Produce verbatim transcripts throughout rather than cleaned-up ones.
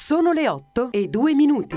Sono le otto e due minuti.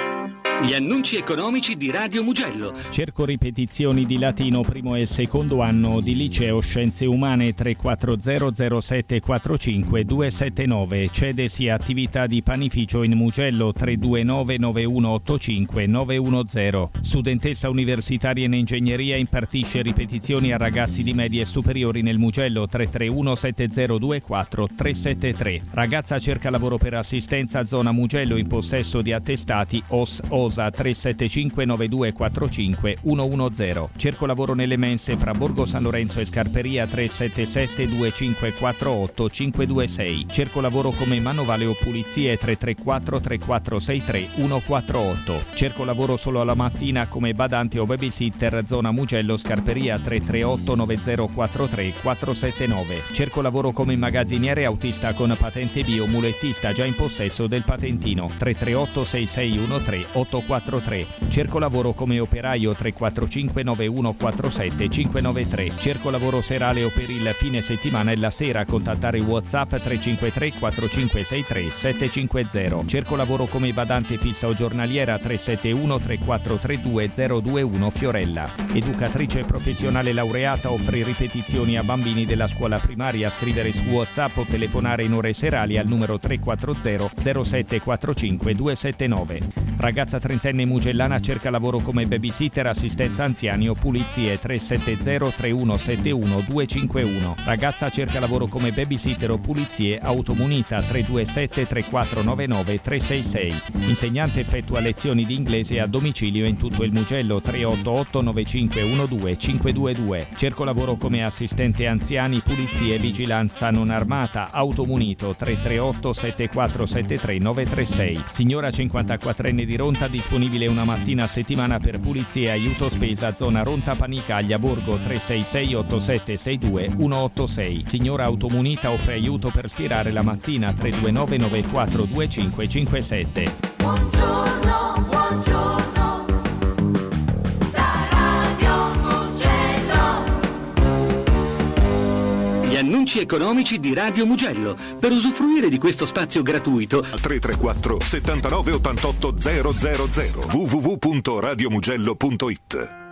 Gli annunci economici di Radio Mugello. Cerco ripetizioni di latino primo e secondo anno di liceo Scienze Umane. Tre quattro zero zero sette quattro cinque due sette nove. Cedesi attività di panificio in Mugello. Tre due nove nove uno otto cinque nove uno zero. Studentessa universitaria in ingegneria, impartisce ripetizioni a ragazzi di medie e superiori nel Mugello. Tre tre uno sette zero due quattro tre sette tre. Ragazza cerca lavoro per assistenza zona Mugello, in possesso di attestati O S O S A. Tre sette cinque nove due quattro cinque uno uno zero. Cerco lavoro nelle mense fra Borgo San Lorenzo e Scarperia. Tre sette sette due cinque quattro otto cinque due sei. Cerco lavoro come manovale o pulizie. Tre tre quattro tre quattro sei tre uno quattro otto. Cerco lavoro solo alla mattina come badante o babysitter zona Mugello Scarperia. Tre tre otto nove zero quattro tre quattro sette nove. Cerco lavoro come magazziniere autista con patente B o mulettista già in possesso del patentino. Tre tre otto sei sei uno tre otto quattro tre. Cerco lavoro come operaio. Tre quattro cinque nove uno quattro sette cinque nove tre. Cerco lavoro serale o per il fine settimana e la sera. Contattare WhatsApp tre cinque tre quattro cinque sei tre sette cinque zero. Cerco lavoro come badante fissa o giornaliera. Tre sette uno tre quattro tre due zero due uno Fiorella. Educatrice professionale laureata, offre ripetizioni a bambini della scuola primaria. Scrivere su WhatsApp o telefonare in ore serali al numero tre quattro zero zero sette quattro cinque due sette nove. Ragazza trentenne mugellana cerca lavoro come babysitter, assistenza anziani o pulizie. Tre sette zero tre uno sette uno due cinque uno. Ragazza cerca lavoro come babysitter o pulizie, automunita. Tre due sette tre quattro nove nove tre sei sei. Insegnante, effettua lezioni di inglese a domicilio in tutto il Mugello. Tre otto otto nove cinque uno due cinque due due. Cerco lavoro come assistente anziani, pulizie, vigilanza non armata, automunito. Tre tre otto sette quattro sette tre nove tre sei. Signora cinquantaquattrenne di Ronta, disponibile una mattina a settimana per pulizie e aiuto spesa zona Ronta Panicaglia Borgo. Tre sei sei otto sette sei due uno otto sei. Signora automunita, offre aiuto per stirare la mattina. Tre due nove nove quattro due cinque cinque sette. Buongiorno, buongiorno, da Radio Mugello. Gli annunci economici di Radio Mugello. Per usufruire di questo spazio gratuito tre tre quattro settantanove ottantotto zero zero zero w w w punto radio mugello punto it.